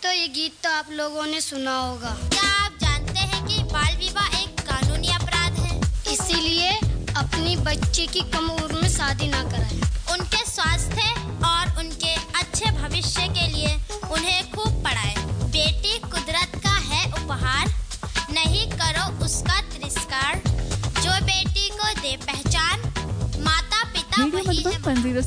दोस्तों, ये गीत तो आप लोगों ने सुना होगा। क्या आप जानते हैं कि बाल विवाह एक कानूनी अपराध है? इसीलिए अपनी बच्ची की कम उम्र में शादी ना कराएं। उनके स्वास्थ्य और उनके अच्छे भविष्य के लिए उन्हें खूब पढ़ाएं। बेटी कुदरत का है उपहार, नहीं करो उसका तिरस्कार। जो बेटी को दे पहचान, माता पिता वही है।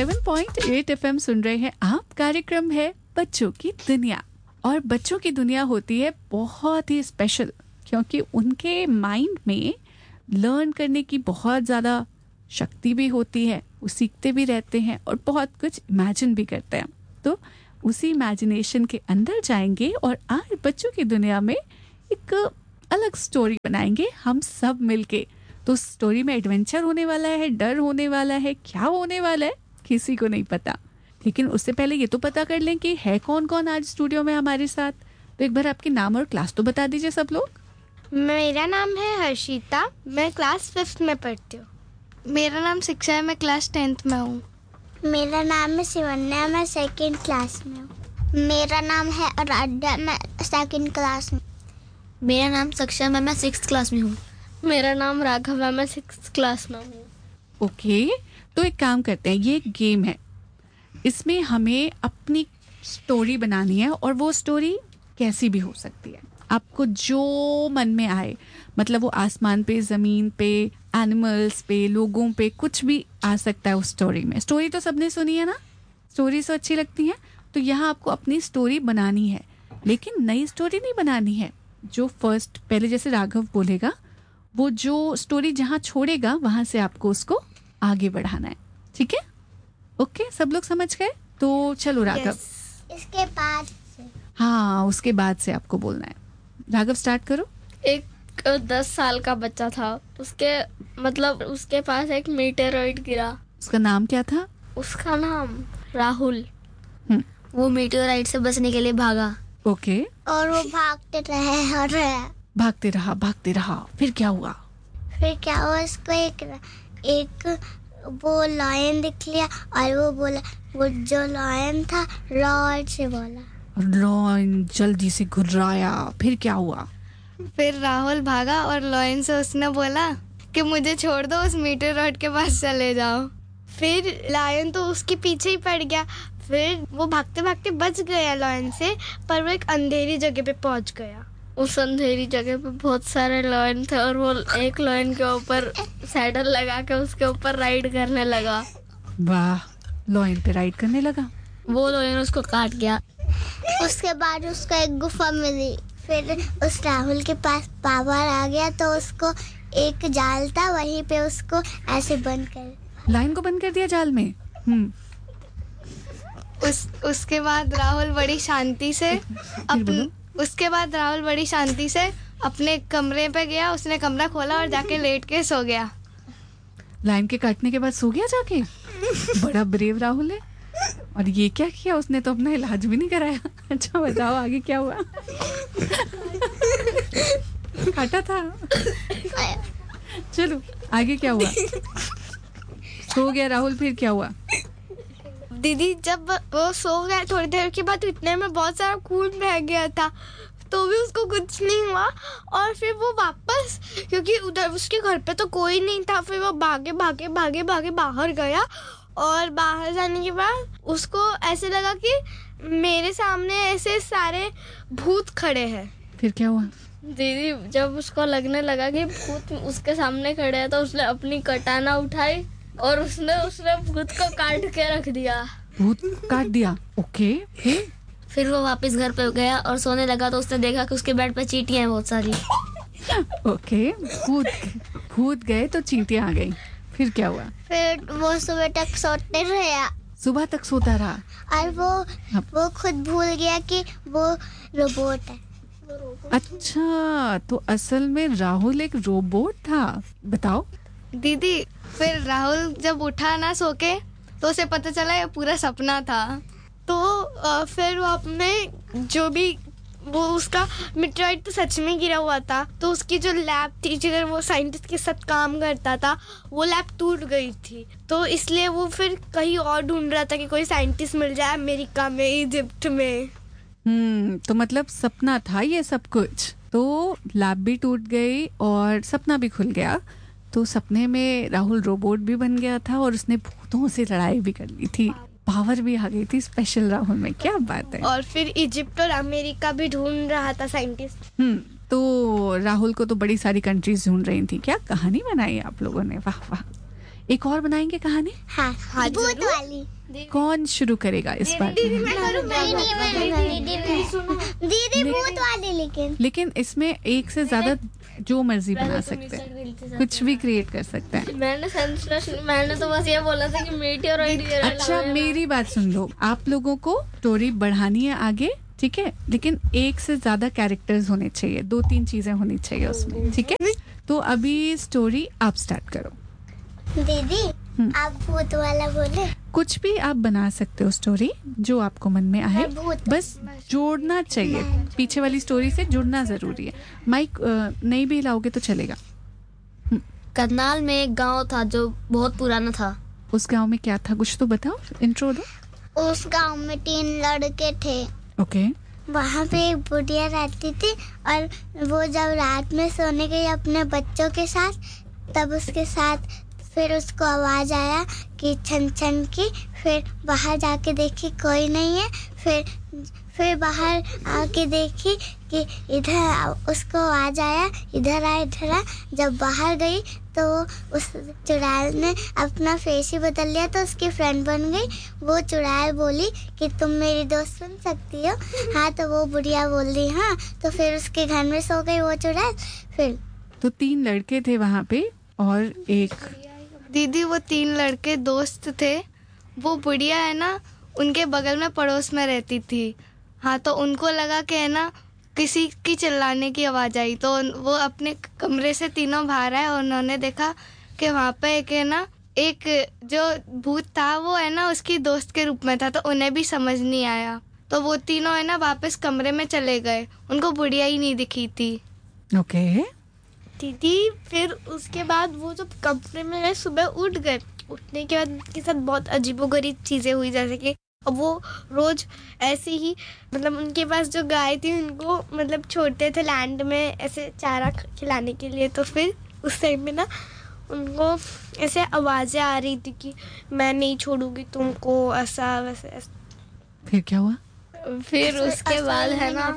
107.8 FM सुन रहे हैं आप। कार्यक्रम है बच्चों की दुनिया, और बच्चों की दुनिया होती है बहुत ही स्पेशल, क्योंकि उनके माइंड में लर्न करने की बहुत ज़्यादा शक्ति भी होती है, वो सीखते भी रहते हैं और बहुत कुछ इमेजिन भी करते हैं। तो उसी इमेजिनेशन के अंदर जाएंगे और आज बच्चों की दुनिया में एक अलग स्टोरी बनाएंगे हम सब मिलके। तो स्टोरी में एडवेंचर होने वाला है, डर होने वाला है, क्या होने वाला है किसी को नहीं पता। लेकिन उससे पहले ये तो पता कर लें कि है कौन कौन आज स्टूडियो में हमारे साथ। तो एक बार आपके नाम और क्लास तो बता दीजिए सब लोग। मेरा नाम है हर्षिता, मैं क्लास 5th में पढ़ती हूँ। मेरा नाम शिक्षा है, मैं क्लास 10th में हूँ। मेरा नाम है शिवन्या, मैं 2nd क्लास में हूँ। मेरा नाम है आराध्या, मैं 2nd क्लास में। मेरा नाम सक्षम है, मैं 6th क्लास में हूँ। मेरा नाम राघव है, मैं 6th क्लास में हूँ। ओके, तो एक काम करते हैं, ये एक गेम है, इसमें हमें अपनी स्टोरी बनानी है और वो स्टोरी कैसी भी हो सकती है, आपको जो मन में आए। मतलब वो आसमान पे, ज़मीन पे, एनिमल्स पे, लोगों पे, कुछ भी आ सकता है उस स्टोरी में। स्टोरी तो सबने सुनी है ना, स्टोरी तो अच्छी लगती है। तो यहाँ आपको अपनी स्टोरी बनानी है, लेकिन नई स्टोरी नहीं बनानी है। जो फर्स्ट पहले जैसे राघव बोलेगा, वो जो स्टोरी जहाँ छोड़ेगा वहाँ से आपको उसको आगे बढ़ाना है। ठीक है? ओके, सब लोग समझ गए? तो चलो राघव। इसके बाद से। हाँ, उसके बाद से आपको बोलना है। राघव स्टार्ट करो। एक 10 साल का बच्चा था, उसके पास एक मीटेरॉइड गिरा। उसका नाम क्या था? उसका नाम राहुल। वो मीटेरॉइड से बचने के लिए भागा। ओके। और वो भागते रहे। भागते रहा। फिर क्या हुआ? फिर क्या हुआ, उसको एक वो लायन दिख लिया और वो बोला, वो जो लायन था रॉड से बोला। लॉयन जल्दी से घुर्राया। फिर क्या हुआ? फिर राहुल भागा और लायन से उसने बोला कि मुझे छोड़ दो, उस मीटेरॉइड के पास चले जाओ। फिर लायन तो उसके पीछे ही पड़ गया। फिर वो भागते भागते बच गया लायन से, पर वो एक अंधेरी जगह पे पहुंच गया। उस अंधेरी जगह पे बहुत सारे लायन थे और वो एक लायन के ऊपर सैडल लगा के उसके ऊपर राइड करने लगा। वाह, लायन पे राइड करने लगा। वो लायन उसको काट गया। उसके बाद उसको एक गुफा मिली। फिर उस राहुल के पास पावर आ गया, तो उसको एक जाल था, वहीं पे उसको ऐसे बंद कर, लायन को बंद कर दिया जाल में। उसके बाद राहुल बड़ी शांति से अपने कमरे पे गया। उसने कमरा खोला और जाके लेट के सो गया। लायन के काटने के बाद सो गया जाके। बड़ा ब्रेव राहुल है। और ये क्या किया उसने, तो अपना इलाज भी नहीं कराया। अच्छा बताओ आगे क्या हुआ? काटा था। चलो आगे क्या हुआ? सो गया राहुल, फिर क्या हुआ? दीदी, जब वो सो गया थोड़ी देर के बाद इतने में बहुत सारा खून बह गया था, तो भी उसको कुछ नहीं हुआ। और फिर वो वापस, क्योंकि उधर उसके घर पे तो कोई नहीं था, फिर वो भागे बाहर गया। और बाहर जाने के बाद उसको ऐसे लगा कि मेरे सामने ऐसे सारे भूत खड़े हैं। फिर क्या हुआ? दीदी, जब उसको लगने लगा कि भूत उसके सामने खड़े हैं, तो उसने अपनी कटाना उठाई और उसने भूत को काट के रख दिया। भूत काट दिया। ओके, फिर वो वापस घर पे गया और सोने लगा, तो उसने देखा कि उसके बेड पे चींटियां हैं बहुत सारी। ओके, भूत गए तो चींटियां आ गई। फिर क्या हुआ? फिर वो सुबह तक सोते रहा। सुबह तक सोता रहा। और वो खुद भूल गया कि वो रोबोट है। अच्छा, तो असल में राहुल एक रोबोट था। बताओ दीदी। फिर राहुल जब उठा ना सो के, तो उसे पता चला ये पूरा सपना था। तो फिर वो अपने जो भी वो उसका मीटेरॉइड तो सच में गिरा हुआ था, तो उसकी जो लैब थी जिधर वो साइंटिस्ट के साथ काम करता था, वो लैब टूट गई थी। तो इसलिए वो फिर कहीं और ढूंढ रहा था कि कोई साइंटिस्ट मिल जाए अमेरिका में, इजिप्ट में। तो मतलब सपना था ये सब कुछ, तो लैब भी टूट गई और सपना भी खुल गया। तो सपने में राहुल रोबोट भी बन गया था और उसने भूतों से लड़ाई भी कर ली थी, पावर भी आ गई थी स्पेशल राहुल में। क्या बात है। और फिर इजिप्ट और अमेरिका भी ढूंढ रहा था साइंटिस्ट। तो राहुल को तो बड़ी सारी कंट्रीज ढूंढ रही थी। क्या कहानी बनाई आप लोगों ने, वाह वाह। एक और बनाएंगे कहानी? हाँ, भूत वाली। कौन शुरू करेगा इस बार? दीदी भूत वाली। लेकिन इसमें एक से ज्यादा जो मर्जी बना सकते हैं, कुछ भी क्रिएट कर सकते हैं। मैंने तो बस ये बोला था कि मीटियोराइड। अच्छा मेरी बात सुन लो, आप लोगों को स्टोरी बढ़ानी है आगे, ठीक है, लेकिन एक से ज्यादा कैरेक्टर्स होने चाहिए, 2-3 चीजें होनी चाहिए उसमें, ठीक है। तो अभी स्टोरी आप स्टार्ट करो। दीदी आप भूत वाला बोले। कुछ भी आप बना सकते हो स्टोरी जो आपको मन में आए, बस जोड़ना चाहिए, पीछे वाली स्टोरी से जुड़ना जरूरी है। माइक नहीं भी लाओगे तो चलेगा। करनाल में एक गांव था जो बहुत पुराना था। उस गांव में क्या था, कुछ तो बताओ, इंट्रो दो। उस गांव में 3 लड़के थे। ओके। वहाँ पे एक बुढ़िया रहती थी और वो जब रात में सोने गई अपने बच्चों के साथ, तब उसके साथ फिर उसको आवाज आया कि छन छन की। फिर बाहर जाके देखी कोई नहीं है। फिर बाहर आके देखी कि इधर, उसको आवाज आया इधर आ। जब बाहर गई तो उस चुड़ैल ने अपना फेस ही बदल लिया, तो उसकी फ्रेंड बन गई। वो चुड़ैल बोली कि तुम मेरी दोस्त बन सकती हो। हाँ, तो वो बुढ़िया बोल रही हाँ। तो फिर उसके घर में सो गई वो चुड़ैल। फिर तो 3 लड़के थे वहाँ पे और एक दीदी, वो 3 लड़के दोस्त थे। वो बुढ़िया है ना, उनके बगल में पड़ोस में रहती थी। हाँ, तो उनको लगा कि है ना किसी की चिल्लाने की आवाज़ आई, तो वो अपने कमरे से तीनों बाहर आए और उन्होंने देखा कि वहाँ पे एक है ना, एक जो भूत था वो है ना उसकी दोस्त के रूप में था। तो उन्हें भी समझ नहीं आया, तो वो तीनों है ना वापस कमरे में चले गए। उनको बुढ़िया ही नहीं दिखी थी। ओके। दीदी फिर उसके बाद वो जब कमरे में गए, सुबह उठ गए। उठने के बाद उनके साथ बहुत अजीबोगरीब चीज़ें हुई, जैसे कि अब वो रोज ऐसे ही, मतलब उनके पास जो गाय थी उनको मतलब छोड़ते थे लैंड में ऐसे चारा खिलाने के लिए। तो फिर उस टाइम में ना उनको ऐसे आवाज़ें आ रही थी कि मैं नहीं छोड़ूंगी तुमको, ऐसा वैसे। फिर क्या हुआ? फिर उसके बाद है ना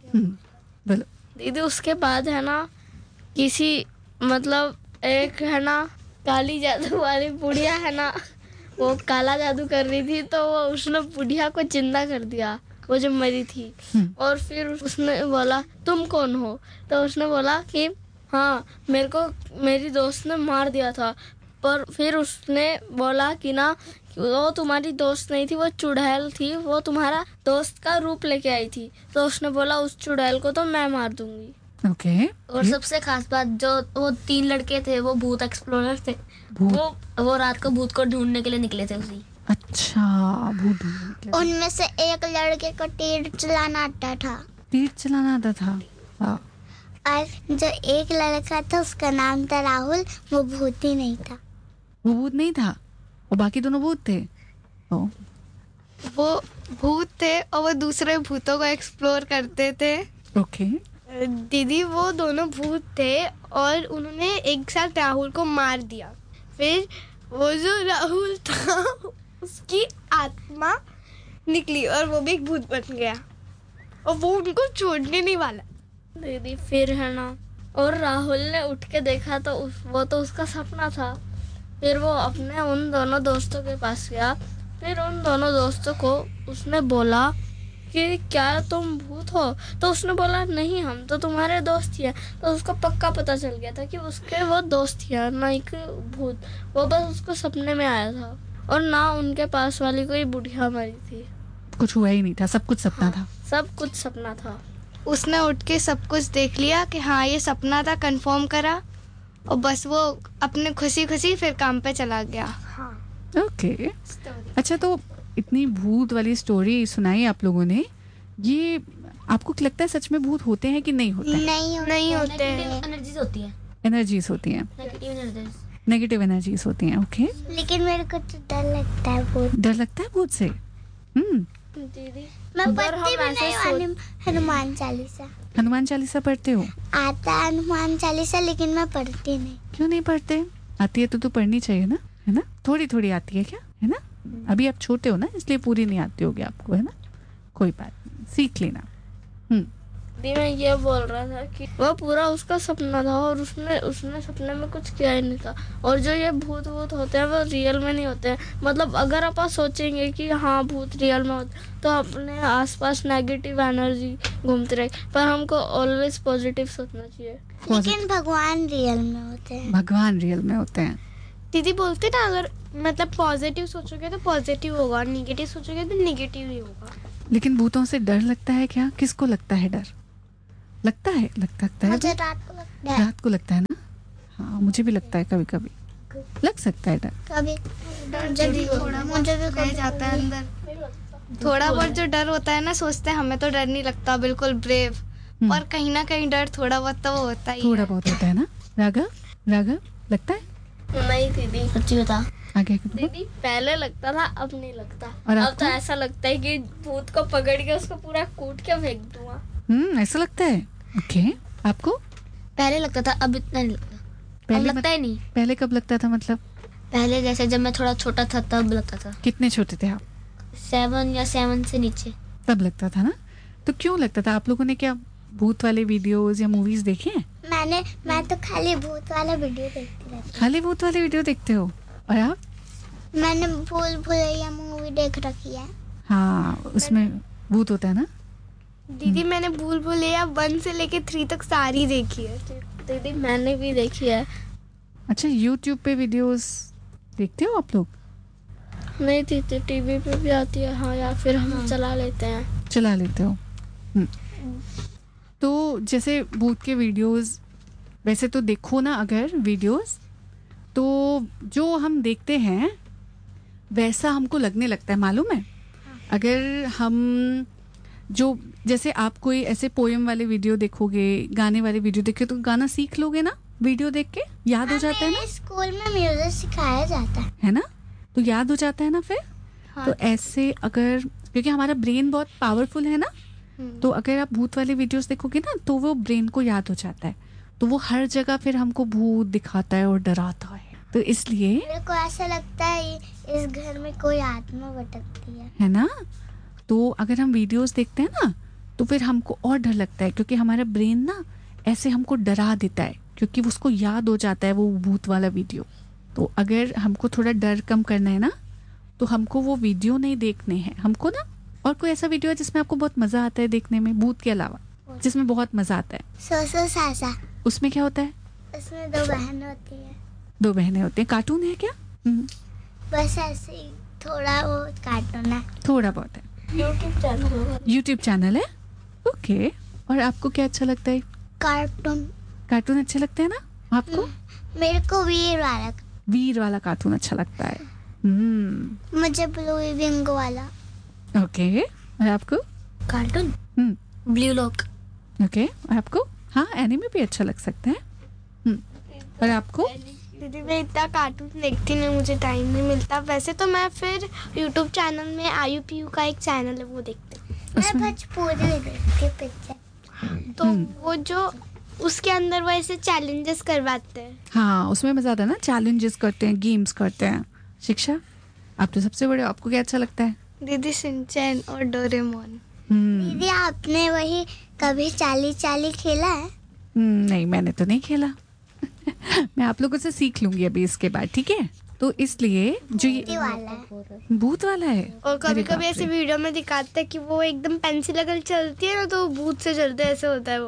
बोलो दीदी, उसके बाद है ना किसी मतलब एक है ना काली जादू वाली बुढ़िया है ना, वो काला जादू कर रही थी, तो वो उसने बुढ़िया को जिंदा कर दिया, वो जो मरी थी। और फिर उसने बोला तुम कौन हो? तो उसने बोला कि हाँ, मेरे को मेरी दोस्त ने मार दिया था। पर फिर उसने बोला कि ना वो तुम्हारी दोस्त नहीं थी, वो चुड़ैल थी, वो तुम्हारा दोस्त का रूप लेके आई थी। तो उसने बोला उस चुड़ैल को तो मैं मार दूंगी। ओके। और सबसे खास बात, जो वो 3 लड़के थे वो भूत एक्सप्लोरर थे। वो रात को भूत को ढूंढने के लिए निकले थे उसी। अच्छा, भूत। उनमें से एक लड़के को तीर चलाना आता था। तीर चलाना आता था। और जो एक लड़का था उसका नाम था राहुल, वो भूत ही नहीं था। वो भूत नहीं था, और बाकी दोनों भूत थे। वो भूत थे और वो दूसरे भूतों को एक्सप्लोर करते थे। ओके। दीदी, वो दोनों भूत थे और उन्होंने एक साथ राहुल को मार दिया। फिर वो जो राहुल था उसकी आत्मा निकली और वो भी एक भूत बन गया और वो उनको छोड़ने नहीं वाला। दीदी फिर है ना, और राहुल ने उठ के देखा तो वो तो उसका सपना था। फिर वो अपने उन दोनों दोस्तों के पास गया। फिर उन दोनों दोस्तों को उसने बोला कि क्या तुम भूत हो? तो उसने बोला नहीं, हम तो तुम्हारे दोस्त ही हैं। तो उसको पक्का पता चल गया था कि उसके वो दोस्त ही हैं, ना एक भूत। वो बस उसको सपने में आया था और ना उनके पास वाली कोई बुढ़िया मरी थी। कुछ हुआ ही नहीं था, सब कुछ सपना था। सब कुछ सपना था। उसने उठ के सब कुछ देख लिया कि हाँ ये सपना था, कंफर्म करा और बस वो अपने खुशी खुशी फिर काम पे चला गया। हाँ। ओके। अच्छा, तो इतनी भूत वाली स्टोरी सुनाई आप लोगों ने, ये आपको लगता है सच में भूत होते हैं कि नहीं होते हैं? नहीं होते हैं। एनर्जीज होती है। एनर्जीज होती हैं, नेगेटिव एनर्जीज होती हैं। ओके। लेकिन मेरे को तो डर लगता है भूत। डर लगता है भूत से? दीदी मैं अगर पढ़ती हम भी ऐसे नहीं हूँ हनुमान चालीसा। हनुमान चालीसा पढ़ते हो? आता है हनुमान चालीसा, लेकिन मैं पढ़ती नहीं। क्यों नहीं पढ़ते? आती है तो पढ़नी चाहिए ना, है ना? थोड़ी थोड़ी आती है क्या, है ना? अभी आप छोटे हो ना, इसलिए पूरी नहीं आती होगी आपको, है ना? कोई बात नहीं, सीख लेना। मैं ये बोल रहा था कि वो पूरा उसका सपना था और उसने सपने में कुछ किया ही नहीं था। और जो ये भूत वूत होते हैं वो रियल में नहीं होते हैं। मतलब अगर आप सोचेंगे कि हाँ भूत रियल में होते, तो अपने आसपास नेगेटिव एनर्जी घूमती रहेगी, पर हमको ऑलवेज पॉजिटिव सोचना चाहिए। लेकिन भगवान रियल में होते हैं। भगवान रियल में होते हैं। दीदी बोलते ना, अगर मतलब पॉजिटिव सोचोगे तो पॉजिटिव होगा और निगेटिव सोचोगे तो निगेटिव ही होगा। लेकिन भूतों से डर लगता है क्या? किसको लगता है डर? लगता है मुझे रात को लगता है। रात को लगता है ना? हाँ, मुझे भी लगता है, कभी कभी लग सकता है डर। कभी मुझे भी रह जाता है अंदर थोड़ा बहुत जो डर होता है ना, सोचते हैं हमें तो डर नहीं लगता, बिल्कुल ब्रेव, और कहीं ना कहीं डर थोड़ा बहुत तो वो होता ही थोड़ा है। बहुत होता है ना। राघव लगता है? नहीं दीदी, सच्ची बता। आगे दीदी पहले लगता था, अब नहीं लगता। और अब आपको? तो ऐसा लगता है कि भूत को पकड़ के उसको पूरा कूट के फेंक दूंगा। ऐसा लगता है। ओके, आपको? पहले लगता था, अब इतना नहीं लगता। अब लगता ही नहीं। पहले कब लगता था? मतलब पहले जैसे जब मैं थोड़ा छोटा था तब लगता था। कितने छोटे थे आप? 7 से नीचे। तब लगता था ना? तो क्यों लगता था? आप लोगों ने क्या भूत वाले वीडियोस या मूवीज देखे हैं? मैं तो खाली भूत वाला वीडियो देखती रहती हूँ। खाली भूत वाले वीडियो देखते हो? और आप? मैंने भूल भुलैया मूवी देख रखी है। हाँ, उसमें भूत होता है ना। दीदी मैंने भूल भुलैया 1 से लेके 3 तक सारी देखी है। दीदी मैंने भी देखी है। अच्छा, यूट्यूब पे वीडियोस देखते हो आप लोग? नहीं दीदी, टीवी पे भी आती है। हाँ, या फिर हम चला लेते हैं। चला लेते हो। तो जैसे भूत के वीडियोस, वैसे तो देखो ना अगर वीडियोस, तो जो हम देखते हैं वैसा हमको लगने लगता है, मालूम है? अगर हम जो जैसे आप कोई ऐसे पोएम वाले वीडियो देखोगे, गाने वाले वीडियो देखोगे, तो गाना सीख लोगे ना वीडियो देख के, याद हो जाता है ना। स्कूल में म्यूजिक सिखाया जाता है ना, तो याद हो जाता है ना फिर। तो ऐसे अगर, क्योंकि हमारा ब्रेन बहुत पावरफुल है ना, तो अगर आप भूत वाले वीडियोस देखोगे ना तो वो ब्रेन को याद हो जाता है, तो वो हर जगह फिर हमको भूत दिखाता है और डराता है। तो इसलिए मेरे को ऐसा लगता है इस घर में कोई आत्मा भटकती है ना। तो अगर हम वीडियोस देखते हैं ना तो फिर हमको और डर लगता है, क्योंकि हमारा ब्रेन ना ऐसे हमको डरा देता है, क्योंकि उसको याद हो जाता है वो भूत वाला वीडियो। तो अगर हमको थोड़ा डर कम करना है ना, तो हमको वो वीडियो नहीं देखने हैं हमको ना। और कोई ऐसा वीडियो है जिसमें आपको बहुत मजा आता है देखने में, भूत के अलावा, जिसमें बहुत मजा आता है? सोसो सासा। उसमें क्या होता है? उसमें 2 बहन होती है। 2 बहनें होती हैं। कार्टून है क्या? बस ऐसे ही थोड़ा वो कार्टून है, थोड़ा बहुत है। यूट्यूब चैनल है। ओके। और आपको क्या अच्छा लगता है? कार्टून अच्छे लगते हैं ना आपको? मेरे को वीर वाला कार्टून अच्छा लगता है। मुझे ब्लू विंग वाला। ओके। और आपको? Cartoon blue lock. ओके। और आपको? हाँ, एनीमे भी अच्छा लग सकता है। और आपको? दीदी मैं इतना कार्टून देखती नहीं, मुझे टाइम नहीं मिलता। वैसे तो मैं फिर यूट्यूब चैनल में IUPU का एक चैनल है वो देखती हूँ। मैं भोजपुरी देखती पिक्चर। तो वो जो उसके अंदर वो ऐसे चैलेंजेस करवाते हैं। हाँ, उसमें मजा आता है ना, चैलेंजेस करते हैं, गेम्स करते हैं। शिक्षा, आप तो सबसे बड़े, आपको क्या अच्छा लगता है? दीदी शिनचैन और डोरेमोन। दीदी आपने वही कभी चाली खेला है? नहीं, मैंने तो नहीं खेला। मैं आप लोगों से सीख लूंगी अभी इसके बाद, ठीक है? तो इसलिए जो ये भूत वाला है, और कभी कभी ऐसे वीडियो में दिखाते हैं कि वो एकदम पेंसिल अगर चलती है ना तो भूत से चलते ऐसे होता है वो।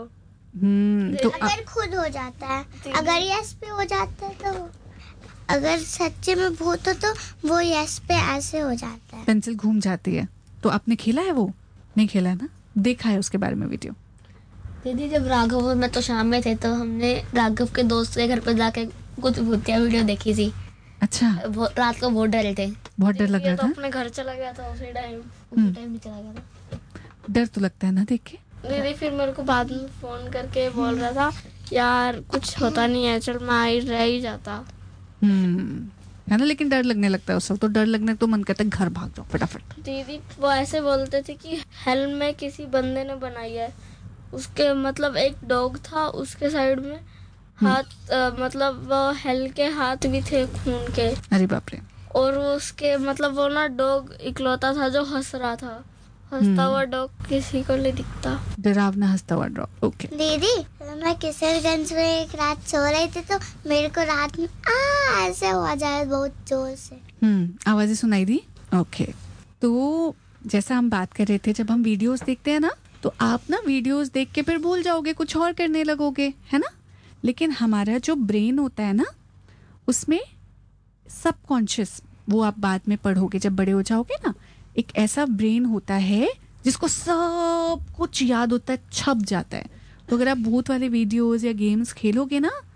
तो अगर खुद हो जाता है, अगर यस पे हो जाता है तो, अगर सच्चे में भूत हो तो वो यस पे ऐसे हो जाता है, पेंसिल घूम जाती है। तो आपने खेला है? वो नहीं खेला है ना, देखा है उसके बारे में वीडियो? दीदी जब राघव और मैं तो शाम में थे तो हमने राघव के दोस्त के घर पर जाके कुछ भूतिया वीडियो देखी थी। अच्छा। रात को बहुत डरे थे। बहुत डर लग रहा था? अपने घर चला गया था उसी टाइम नहीं चला गया था। डर तो लगता है ना देख के। दीदी फिर मेरे को बाद में फोन करके बोल रहा था, यार कुछ होता नहीं है, चल मैं रह ही जाता। है ना, लेकिन डर लगने लगता है उस वक्त, तो डर लगने तो मन करता है घर भाग जाओ फटाफट। दीदी वो ऐसे बोलते थे कि हेल में किसी बंदे ने बनाई है, उसके मतलब एक डॉग था, उसके साइड में हाथ मतलब वो हेल के हाथ भी थे खून के। अरे बाप रे। और वो उसके मतलब वो ना डॉग इकलौता था जो हंस रहा था, हंसता हुआ डॉग किसी को नहीं दिखता। डरावना हंसता हुआ डॉग। ओके दीदी मैं किशोरगंज में एक रात सो रही थी तो मेरे को रात में ऐसे आवाज आया बहुत जोर से। आवाजें सुनाई दी। ओके तो जैसा हम बात कर रहे थे, जब हम वीडियोस देखते हैं ना तो आप ना वीडियोस देख के फिर भूल जाओगे, कुछ और करने लगोगे, है ना। लेकिन हमारा जो ब्रेन होता है ना उसमें सबकॉन्शियस, वो आप बाद में पढ़ोगे जब बड़े हो जाओगे ना, एक ऐसा ब्रेन होता है जिसको सब कुछ याद होता है, छप जाता है। तो अगर आप भूत वाले वीडियोस या गेम्स खेलोगे ना